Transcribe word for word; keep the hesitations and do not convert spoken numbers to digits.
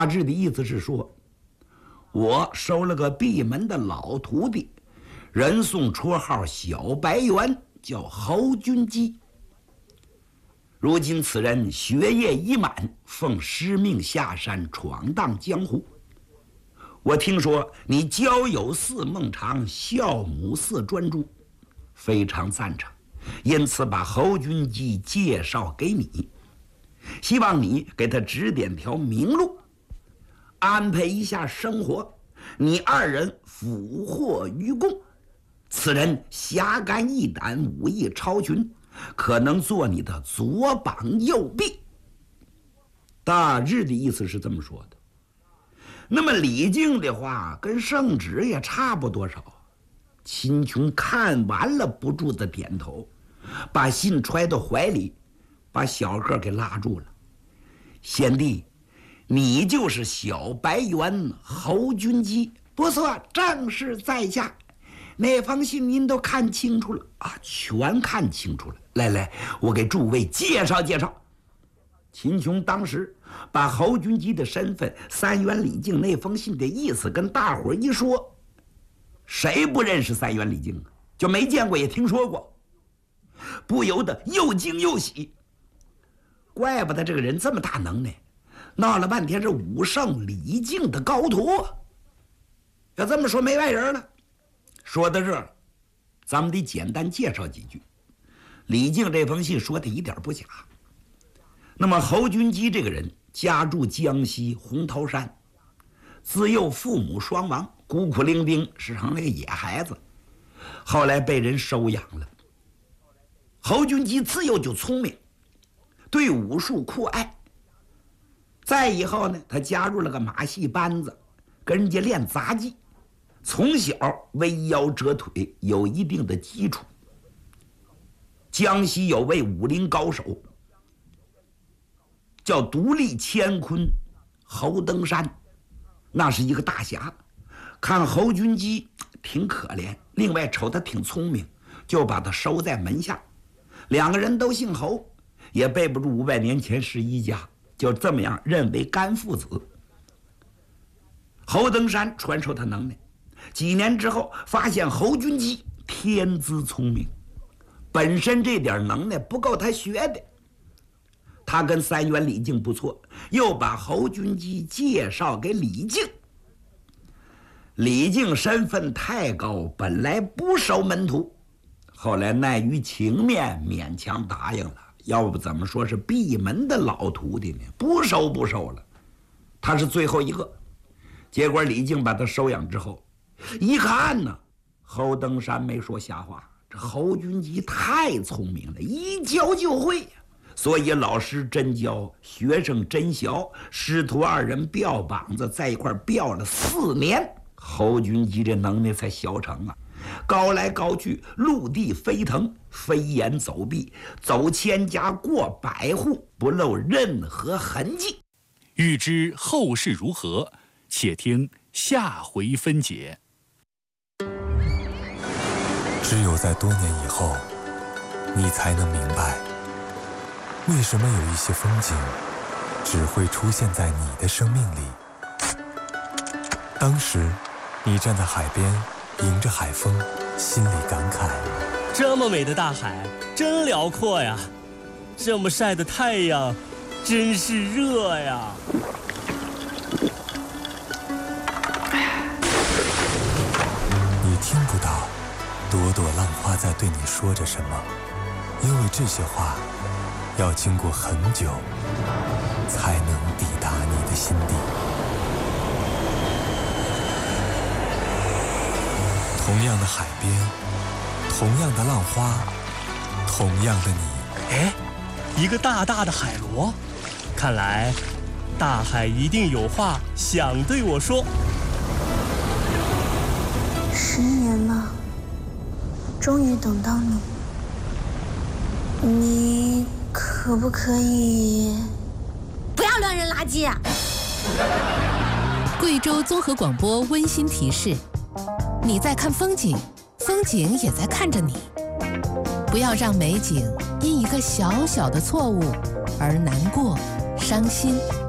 大致的意思是说，我收了个闭门的老徒弟，人送绰号小白猿，叫侯君基。如今此人学业已满，奉师命下山闯荡江湖。我听说你交友似孟尝，孝母似专诸，非常赞成，因此把侯君基介绍给你，希望你给他指点条明路，安排一下生活，你二人俘获于共。此人侠肝义胆，武艺超群，可能做你的左膀右臂。大致的意思是这么说的。那么李靖的话跟圣旨也差不多少。秦琼看完了，不住的点头，把信揣到怀里，把小个给拉住了。贤弟，你就是小白猿侯君基？不错，正是在下。那封信您都看清楚了啊？全看清楚了。来来，我给诸位介绍介绍。秦琼当时把侯君基的身份、三元李靖那封信的意思跟大伙儿一说，谁不认识三元李靖啊？就没见过也听说过，不由得又惊又喜。怪不得这个人这么大能耐，闹了半天是武圣李靖的高徒。要这么说没外人了。说到这儿，咱们得简单介绍几句。李靖这封信说的一点不假。那么侯君基这个人家住江西红桃山，自幼父母双亡，孤苦伶仃，是成了个野孩子，后来被人收养了。侯君基自幼就聪明，对武术酷爱。再以后呢，他加入了个马戏班子，跟人家练杂技，从小弯腰折腿，有一定的基础。江西有位武林高手，叫独立乾坤侯登山，那是一个大侠。看侯君基挺可怜，另外瞅他挺聪明，就把他收在门下。两个人都姓侯，也背不住五百年前是一家，就这么样认为干父子。侯登山传授他能耐，几年之后发现侯君基天资聪明，本身这点能耐不够他学的。他跟三元李靖不错，又把侯君基介绍给李靖。李靖身份太高，本来不收门徒，后来奈于情面，勉强答应了。要不怎么说是闭门的老徒弟呢？不收不收了，他是最后一个。结果李靖把他收养之后，一看呢，侯登山没说瞎话，这侯君基太聪明了，一教就会呀。所以老师真教，学生真学，师徒二人吊膀子在一块吊了四年，侯君基这能耐才小成啊！高来高去，陆地飞腾，飞檐走壁，走千家过百户，不露任何痕迹。 欲知后事如何，且听下回分解。 只有在多年以后，你才能明白，为什么有一些风景只会出现在你的生命里。当时你站在海边，迎着海风，心里感慨， 这么美的大海真辽阔呀，这么晒的太阳真是热呀。 你听不到朵朵浪花在对你说着什么，因为这些话要经过很久才能抵达你的心底。同样的海边，同样的浪花，同样的你。 哎，一个大大的海螺，看来大海一定有话想对我说。 十年了，终于等到你，你可不可以不要乱扔垃圾啊？ 贵州综合广播温馨提示：你在看风景，风景也在看着你。不要让美景因一个小小的错误而难过、伤心。